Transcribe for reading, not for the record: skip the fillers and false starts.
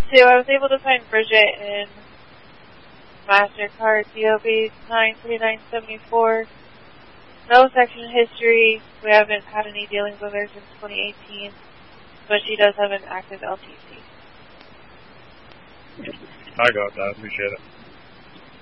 2, I was able to find Bridget in MasterCard DOB 93974. No section history. We haven't had any dealings with her since 2018, but she does have an active LTC. I got that. Appreciate it.